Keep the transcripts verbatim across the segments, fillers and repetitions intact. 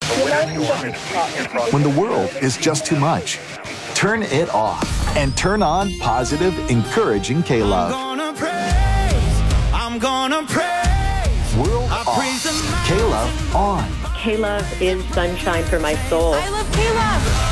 When the world is just too much, turn it off and turn on positive, encouraging K-Love. I'm gonna praise, I'm gonna praise. World I off, praise the K-Love on. K-Love is sunshine for my soul. I love K-Love.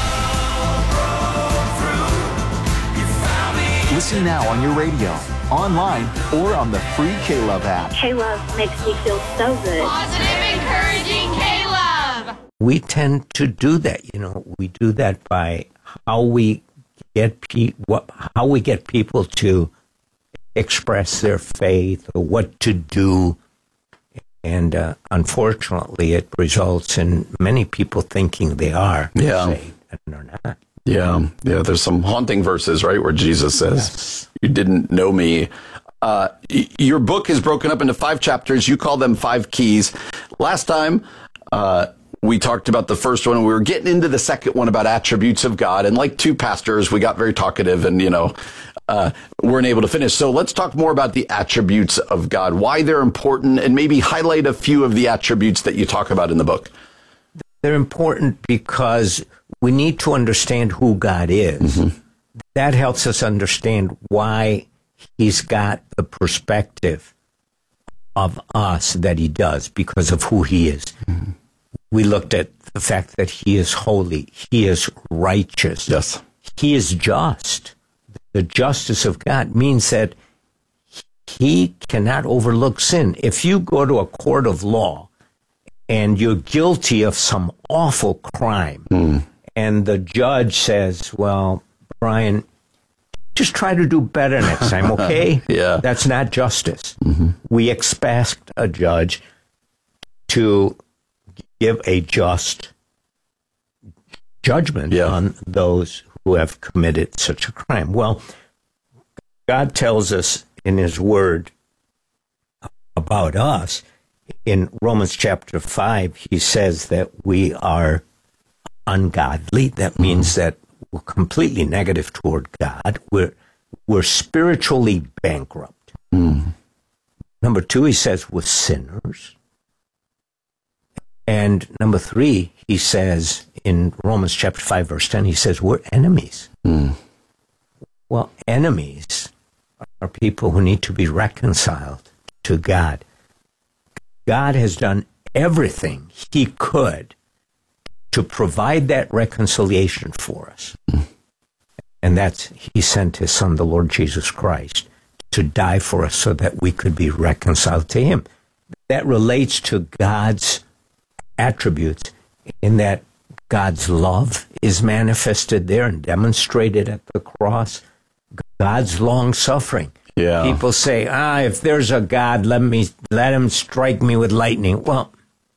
Listen now on your radio, online, or on the free K-Love app. K-Love makes me feel so good. Positive, encouraging K-Love. We tend to do that, you know. We do that by how we get pe- what, how we get people to express their faith or what to do. And uh, unfortunately, it results in many people thinking they are Yeah. saved, and they're not. Yeah, yeah. There's some haunting verses, right, where Jesus says, Yes. "You didn't know me." Uh, y- your book is broken up into five chapters. You call them five keys. Last time, uh, we talked about the first one. We were getting into the second one about attributes of God, and like two pastors, we got very talkative, and you know, uh, weren't able to finish. So let's talk more about the attributes of God, why they're important, and maybe highlight a few of the attributes that you talk about in the book. They're important because we need to understand who God is. Mm-hmm. That helps us understand why he's got the perspective of us that he does because of who he is. Mm-hmm. We looked at the fact that he is holy. He is righteous. Yes. He is just. The justice of God means that he cannot overlook sin. If you go to a court of law and you're guilty of some awful crime, mm. and the judge says, well, Brian, just try to do better next time, okay? Yeah. That's not justice. Mm-hmm. We expect a judge to give a just judgment yeah. on those who have committed such a crime. Well, God tells us in his word about us. In Romans chapter five, he says that we are ungodly. That means mm. that we're completely negative toward God. We're we're spiritually bankrupt. Mm. Number two, he says we're sinners. And number three, he says in Romans chapter five, verse ten, he says we're enemies. Mm. Well, enemies are people who need to be reconciled to God. God has done everything he could to provide that reconciliation for us. Mm. And that's, he sent his son, the Lord Jesus Christ, to die for us so that we could be reconciled to him. That relates to God's attributes in that God's love is manifested there and demonstrated at the cross. God's long suffering. Yeah. People say, ah, if there's a God, let me let him strike me with lightning. Well,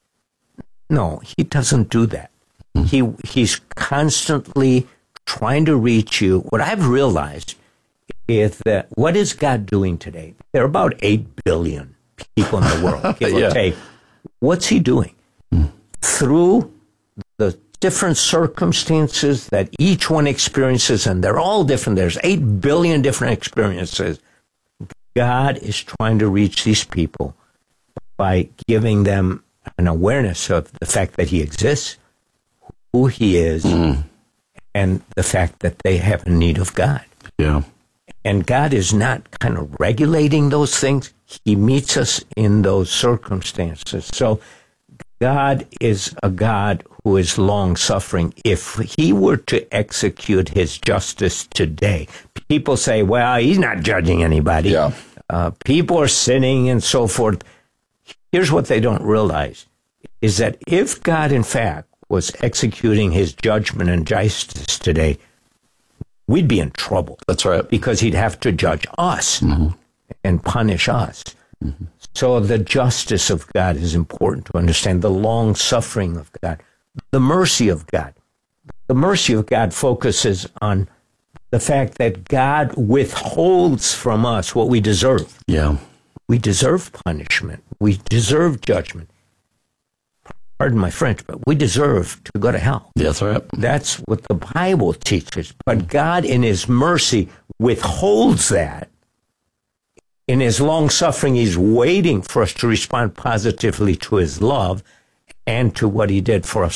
no, he doesn't do that. Mm-hmm. He he's constantly trying to reach you. What I've realized is that what is God doing today? There are about eight billion people in the world, give yeah. or take. What's he doing? Mm. Through the different circumstances that each one experiences, and they're all different. There's eight billion different experiences. God is trying to reach these people by giving them an awareness of the fact that he exists, who he is, mm. and the fact that they have a need of God. Yeah. And God is not kind of regulating those things. He meets us in those circumstances. So God is a God who is long-suffering. If he were to execute his justice today, people say, well, he's not judging anybody. Yeah. Uh, people are sinning and so forth. Here's what they don't realize, is that if God, in fact, was executing his judgment and justice today, we'd be in trouble. That's right. Because he'd have to judge us mm-hmm. and punish us. Mm-hmm. So the justice of God is important to understand, the long suffering of God, the mercy of God. The mercy of God focuses on the fact that God withholds from us what we deserve. Yeah. We deserve punishment. We deserve judgment. Pardon my French, but we deserve to go to hell. That's right. That's what the Bible teaches. But God, in his mercy, withholds that. In his long suffering, he's waiting for us to respond positively to his love and to what he did for us